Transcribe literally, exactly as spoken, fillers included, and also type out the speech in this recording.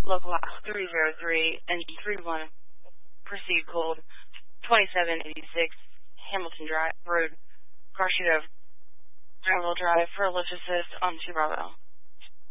local three zero three, engine three one, proceed cold, twenty-seven eighty-six, Hamilton Drive Road, Garcia Drive, for a lift assist on two Bravo.